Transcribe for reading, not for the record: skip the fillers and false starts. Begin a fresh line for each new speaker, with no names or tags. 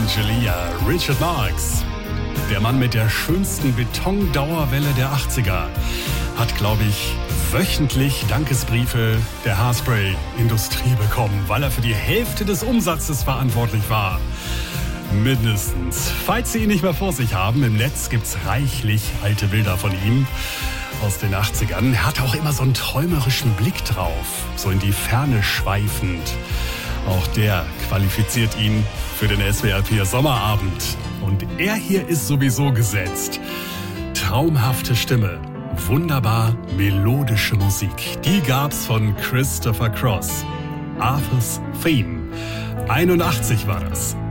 Angelia, Richard Marx. Der Mann mit der schönsten Betondauerwelle der 80er hat, glaube ich, wöchentlich Dankesbriefe der Haarspray-Industrie bekommen, weil er für die Hälfte des Umsatzes verantwortlich war. Mindestens. Falls Sie ihn nicht mehr vor sich haben, im Netz gibt's reichlich alte Bilder von ihm aus den 80ern. Er hat auch immer so einen träumerischen Blick drauf, so in die Ferne schweifend. Auch der qualifiziert ihn für den SWR 4 Sommerabend. Und er hier ist sowieso gesetzt. Traumhafte Stimme, wunderbar melodische Musik. Die gab's von Christopher Cross. Arthur's Theme. 81 war das.